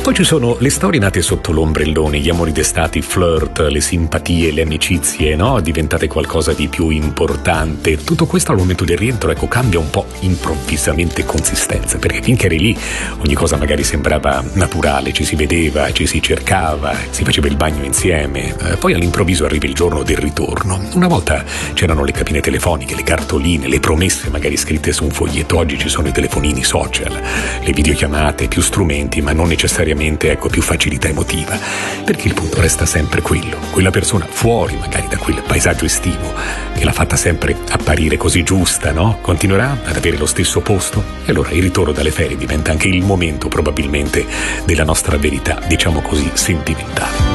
Poi ci sono le storie nate sotto l'ombrellone, gli amori d'estate, i flirt, le simpatie, le amicizie, no? Diventate qualcosa di più importante. Tutto questo al momento del rientro, ecco, cambia un po' improvvisamente consistenza, perché finché eri lì ogni cosa magari sembrava naturale, ci si vedeva, ci si cercava, si faceva il bagno insieme. Poi all'improvviso arriva il giorno del ritorno. Una volta c'erano le cabine telefoniche, le cartoline, le promesse magari scritte su un foglietto. Oggi ci sono i telefonini social, le videochiamate, più strumenti, ma non necessariamente più facilità emotiva, perché il punto resta sempre quello, quella persona fuori magari da quel paesaggio estivo che l'ha fatta sempre apparire così giusta, no? Continuerà ad avere lo stesso posto? E allora il ritorno dalle ferie diventa anche il momento probabilmente della nostra verità, diciamo così, sentimentale.